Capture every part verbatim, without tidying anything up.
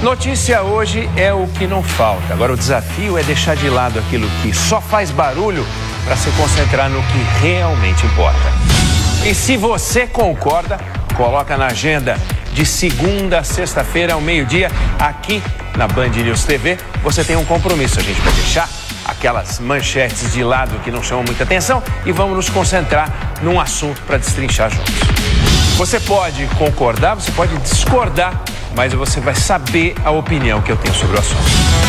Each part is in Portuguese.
Notícia hoje é o que não falta. Agora o desafio é deixar de lado aquilo que só faz barulho para se concentrar no que realmente importa. E se você concorda, coloca na agenda de segunda a sexta-feira ao meio-dia, aqui na Band News T V. Você tem um compromisso, a gente vai deixar aquelas manchetes de lado que não chamam muita atenção e vamos nos concentrar num assunto para destrinchar juntos. Você pode concordar, você pode discordar, mas você vai saber a opinião que eu tenho sobre o assunto.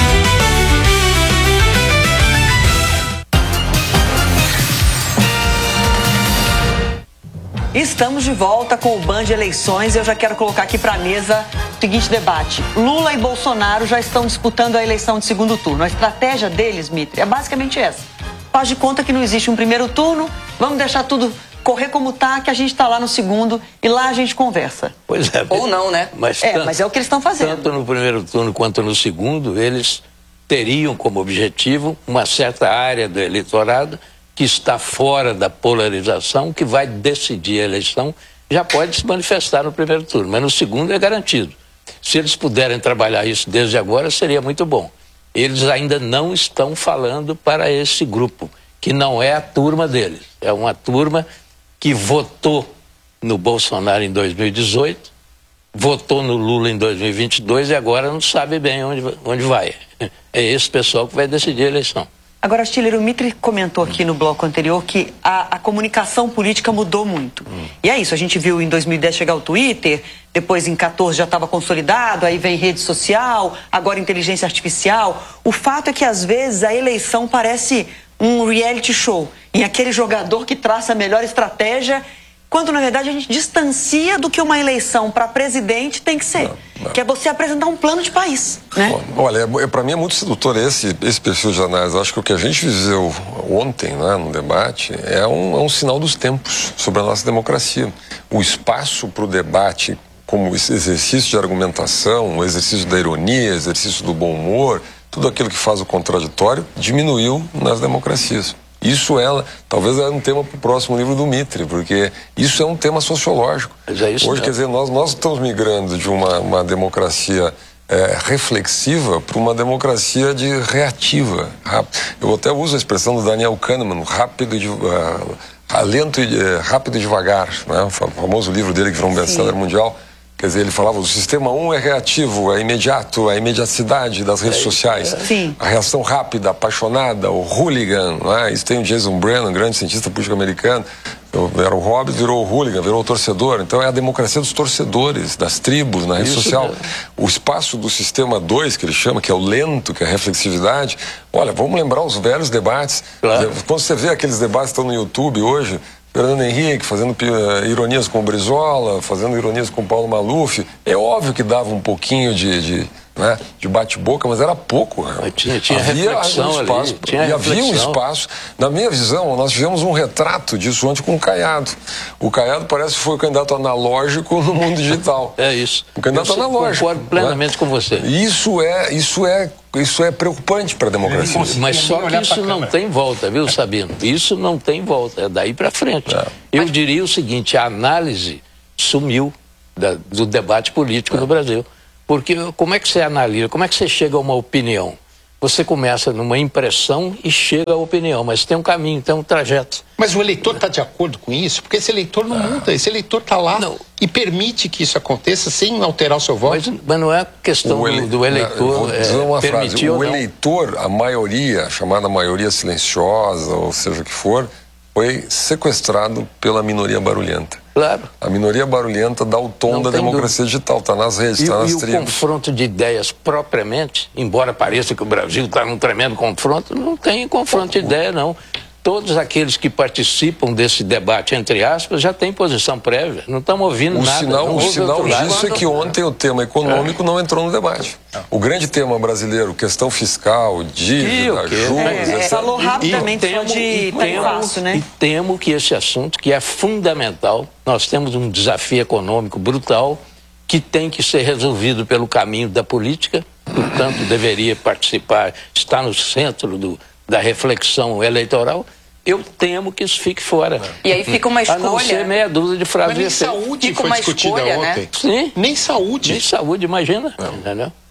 Estamos de volta com o Band Eleições e eu já quero colocar aqui para a mesa o seguinte debate. Lula e Bolsonaro já estão disputando a eleição de segundo turno. A estratégia deles, Mitre, é basicamente essa. Faz de conta que não existe um primeiro turno, vamos deixar tudo correr como tá, que a gente está lá no segundo e lá a gente conversa. Pois é. Ou não, né? Mas é, tanto, mas é o que eles estão fazendo. Tanto no primeiro turno quanto no segundo, eles teriam como objetivo uma certa área do eleitorado que está fora da polarização, que vai decidir a eleição, já pode se manifestar no primeiro turno, mas no segundo é garantido. Se eles puderem trabalhar isso desde agora, seria muito bom. Eles ainda não estão falando para esse grupo, que não é a turma deles. É uma turma que votou no Bolsonaro em dois mil e dezoito, votou no Lula em dois mil e vinte e dois e agora não sabe bem onde, onde vai. É esse pessoal que vai decidir a eleição. Agora, Stiller, o Mitre comentou aqui no bloco anterior que a, a comunicação política mudou muito. Hum. E é isso, a gente viu em dois mil e dez chegar o Twitter, depois em quatorze já estava consolidado, aí vem rede social, agora inteligência artificial. O fato é que, às vezes, a eleição parece um reality show, em aquele jogador que traça a melhor estratégia, quando, na verdade, a gente distancia do que uma eleição para presidente tem que ser. Não, não. Que é você apresentar um plano de país, né? Olha, é, para mim é muito sedutor esse, esse perfil de análise. Eu acho que o que a gente viveu ontem, né, no debate, é um, é um sinal dos tempos sobre a nossa democracia. O espaço para o debate como exercício de argumentação, o exercício da ironia, exercício do bom humor, tudo aquilo que faz o contraditório, diminuiu nas democracias. Isso é, talvez é um tema para o próximo livro do Mitre, porque isso é um tema sociológico. Mas é isso, hoje, né? Quer dizer, nós, nós estamos migrando de uma, uma democracia é, reflexiva para uma democracia de reativa. Eu até uso a expressão do Daniel Kahneman, rápido e, uh, lento e uh, rápido e devagar, né? O famoso livro dele que virou um best-seller mundial. Quer dizer, ele falava, o sistema um é reativo, é imediato, a imediaticidade das redes é, sociais. Sim. A reação rápida, apaixonada, o hooligan, não é? Isso tem o Jason Brennan, grande cientista político americano. Era o Hobbes, virou o hooligan, virou o torcedor. Então é a democracia dos torcedores, das tribos, na rede Isso social. Mesmo. O espaço do sistema dois, que ele chama, que é o lento, que é a reflexividade. Olha, vamos lembrar os velhos debates. Claro. Quando você vê aqueles debates que estão no YouTube hoje, Fernando Henrique fazendo uh, ironias com o Brizola, fazendo ironias com o Paulo Maluf. É óbvio que dava um pouquinho de, de, né, de bate-boca, mas era pouco. Mas tinha, tinha havia reflexão um espaço, ali. Tinha e havia reflexão. um espaço. Na minha visão, nós tivemos um retrato disso ontem com o Caiado. O Caiado parece que foi o candidato analógico no mundo digital. É isso. O candidato Eu analógico. Concordo plenamente, né, com você. Isso é... Isso é Isso é preocupante para a democracia. Mas só que isso não tem volta, viu, Sabino? Isso não tem volta, é daí para frente. É. Eu diria o seguinte, a análise sumiu da, do debate político é. no Brasil. Porque como é que você analisa, como é que você chega a uma opinião? Você começa numa impressão e chega à opinião, mas tem um caminho, tem um trajeto. Mas o eleitor está de acordo com isso? Porque esse eleitor não muda, esse eleitor está lá não. e permite que isso aconteça sem alterar o seu voto. Mas, mas não é questão ele, do eleitor. Vou dizer uma é, frase, o não. eleitor, a maioria, a chamada maioria silenciosa, ou seja o que for, foi sequestrado pela minoria barulhenta. Claro. A minoria barulhenta dá o tom não da democracia dúvida. digital, está nas redes, está nas e tribos. E o confronto de ideias propriamente, embora pareça que o Brasil está num tremendo confronto, não tem confronto de ideia, não. Todos aqueles que participam desse debate, entre aspas, já têm posição prévia. Não estamos ouvindo o nada. Sinal, não o sinal disso é que ontem o tema econômico é. não entrou no debate. O grande tema brasileiro, questão fiscal, dívida, juros... É, é, falou rapidamente temo, de e temo, fácil, né? E temo que esse assunto, que é fundamental, nós temos um desafio econômico brutal, que tem que ser resolvido pelo caminho da política, portanto, deveria participar, estar no centro do... da reflexão eleitoral, eu temo que isso fique fora. E aí fica uma escolha. A não ser meia dúzia de frases. Mas nem saúde fica foi uma discutida escolha, ontem. Né? Sim. Nem saúde. Nem saúde, imagina. Entendeu?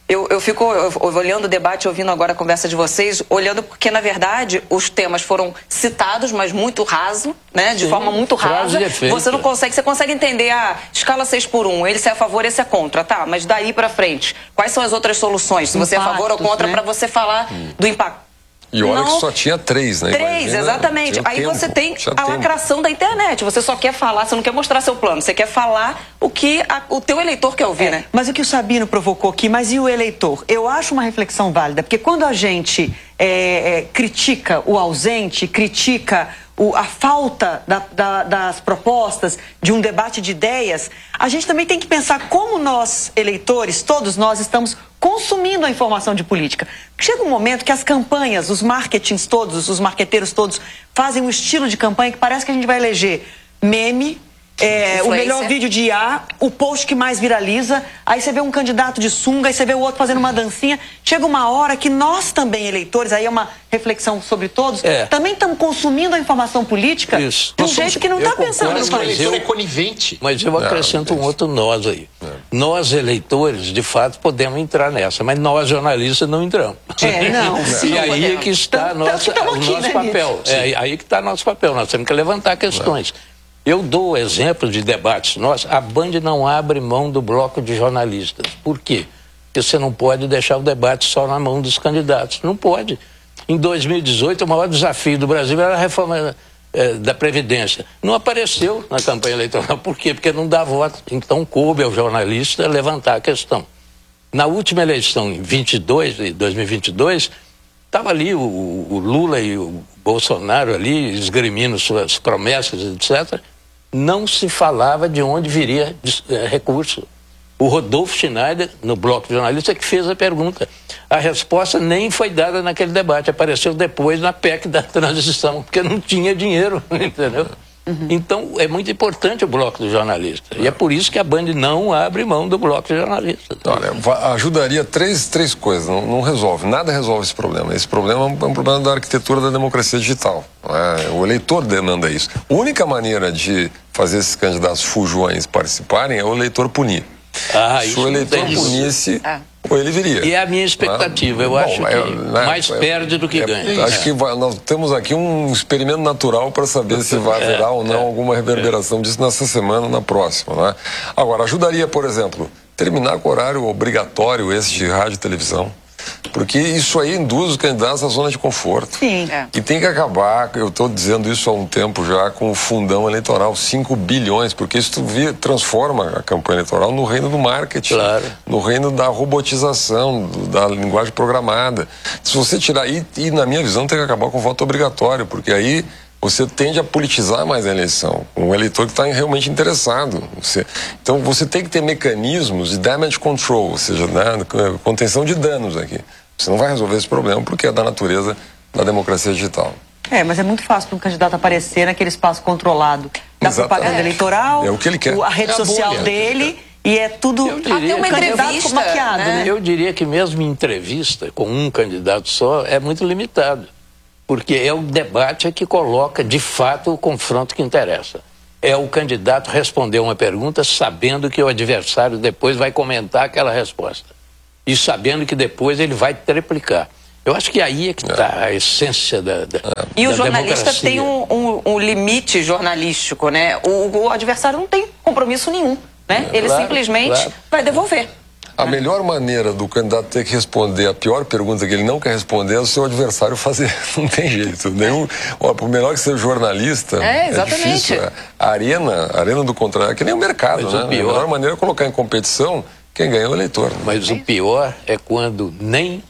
Eu, eu fico eu, olhando o debate, ouvindo agora a conversa de vocês, olhando porque, na verdade, os temas foram citados, mas muito raso, né? De Sim, forma muito rasa. Você não consegue, você consegue entender a escala seis por um, ele se é a favor, esse é contra, tá? Mas daí pra frente, quais são as outras soluções? Se você é a favor ou contra, né? Pra você falar hum. do impacto. E olha não, que só tinha três, né? Três, Imagina, exatamente. Aí tempo, você tem a tempo. lacração da internet. Você só quer falar, você não quer mostrar seu plano, você quer falar o que a, o teu eleitor quer ouvir, é, né? Mas o que o Sabino provocou aqui, mas e o eleitor? Eu acho uma reflexão válida, porque quando a gente é, é, critica o ausente, critica o, a falta da, da, das propostas, de um debate de ideias, a gente também tem que pensar como nós, eleitores, todos nós, estamos consumindo a informação de política. Chega um momento que as campanhas, os marketings todos, os marqueteiros todos, fazem um estilo de campanha que parece que a gente vai eleger meme, é, o melhor vídeo de I A, o post que mais viraliza, aí você vê um candidato de sunga, aí você vê o outro fazendo uma dancinha. Chega uma hora que nós também, eleitores, aí é uma reflexão sobre todos, é. também estamos consumindo a informação política Isso. de um nós jeito somos, que não está pensando no país. Eu, é conivente. Mas eu acrescento não, não um outro nós aí. É. Nós, eleitores, de fato, podemos entrar nessa, mas nós, jornalistas, não entramos. É, não. Sim, e aí é que está a nossa, o nosso aqui, papel. Né, é aí que está nosso papel. Nós temos que levantar questões. Não. Eu dou exemplo de debates nossos. A Band não abre mão do bloco de jornalistas. Por quê? Porque você não pode deixar o debate só na mão dos candidatos. Não pode. Em dois mil e dezoito, o maior desafio do Brasil era a reforma eh, da Previdência. Não apareceu na campanha eleitoral. Por quê? Porque não dá voto. Então, coube ao jornalista levantar a questão. Na última eleição, em vinte e dois, dois mil e vinte e dois, estava ali o, o Lula e o Bolsonaro ali esgrimindo suas promessas, etcétera. Não se falava de onde viria é, recurso. O Rodolfo Schneider, no bloco de jornalista, que fez a pergunta. A resposta nem foi dada naquele debate, apareceu depois na P E C da transição, porque não tinha dinheiro, entendeu? Uhum. Então, é muito importante o bloco do jornalista. E é por isso que a Band não abre mão do bloco de jornalista. Olha, ajudaria três, três coisas, não, não resolve, nada resolve esse problema. Esse problema é um problema da arquitetura da democracia digital. É? O eleitor demanda isso. A única maneira de fazer esses candidatos fujões participarem é o eleitor punir. Ah, Se o eleitor punisse, ah. ou ele viria. E é a minha expectativa. Eu Bom, acho que é, né, mais é, perde do que é, ganha. Acho é. que vai, nós temos aqui um experimento natural para saber se vai haverá é, ou não é, alguma reverberação é. disso nessa semana ou na próxima. Né? Agora, ajudaria, por exemplo, terminar com o horário obrigatório esse de rádio e televisão. Porque isso aí induz os candidatos à zona de conforto. Sim. É. E tem que acabar, eu estou dizendo isso há um tempo já, com o fundão eleitoral, cinco bilhões, porque isso via, transforma a campanha eleitoral no reino do marketing, claro. no reino da robotização, do, da linguagem programada. Se você tirar, e, e na minha visão tem que acabar com o voto obrigatório, porque aí você tende a politizar mais a eleição, um eleitor que está realmente interessado. Você, então você tem que ter mecanismos de damage control, ou seja, né, contenção de danos aqui. Você não vai resolver esse problema porque é da natureza da democracia digital. É, mas é muito fácil para um candidato aparecer naquele espaço controlado da Exatamente. propaganda eleitoral, é o que ele quer. a rede é social bolha, dele, e é tudo eu diria, até uma entrevista maquiado, né? né? Eu diria que mesmo em entrevista com um candidato só é muito limitado. Porque é o debate que coloca, de fato, o confronto que interessa. É o candidato responder uma pergunta sabendo que o adversário depois vai comentar aquela resposta. E sabendo que depois ele vai triplicar. Eu acho que aí é que está a essência da, da E da o jornalista democracia. tem um, um, um limite jornalístico, né? O, o adversário não tem compromisso nenhum, né? Ele claro, simplesmente claro. vai devolver. A melhor maneira do candidato ter que responder a pior pergunta que ele não quer responder é o seu adversário fazer. Não tem jeito. Nenhum, ó, por melhor que seja jornalista, é, exatamente. é difícil. A arena, a arena do contrário, é que nem o mercado, Mas né? O pior... A melhor maneira é colocar em competição quem ganha é o eleitor. Né? Mas o pior é quando nem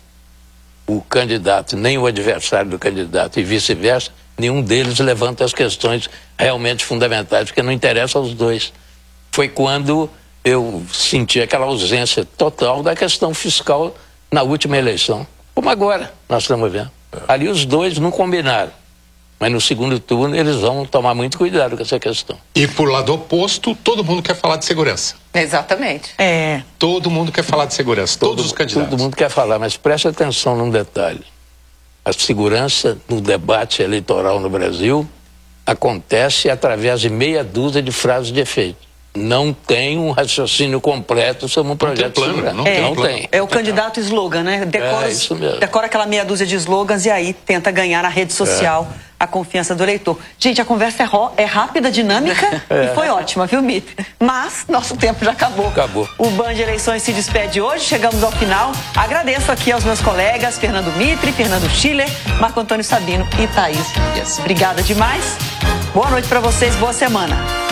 o candidato, nem o adversário do candidato e vice-versa, nenhum deles levanta as questões realmente fundamentais, porque não interessa aos dois. Foi quando eu senti aquela ausência total da questão fiscal na última eleição. Como agora nós estamos vendo. Ali os dois não combinaram. Mas no segundo turno eles vão tomar muito cuidado com essa questão. E por lado oposto, todo mundo quer falar de segurança. Exatamente. É. Todo mundo quer falar de segurança, todos todo, os candidatos. Todo mundo quer falar, mas preste atenção num detalhe. A segurança no debate eleitoral no Brasil acontece através de meia dúzia de frases de efeito. não tem um raciocínio completo sobre um projeto plano, soberano. não É, não tem. é o candidato slogan, né? Decora, É, isso mesmo. decora aquela meia dúzia de slogans e aí tenta ganhar na rede social é. a confiança do eleitor. Gente, a conversa é, ro- é rápida, dinâmica é. e foi ótima, viu, Mitre? Mas nosso tempo já acabou. Acabou. O Band Eleições se despede hoje, chegamos ao final. Agradeço aqui aos meus colegas Fernando Mitre, Fernando Schiller, Marco Antônio Sabino e Thaís Dias. Obrigada demais. Boa noite para vocês, boa semana.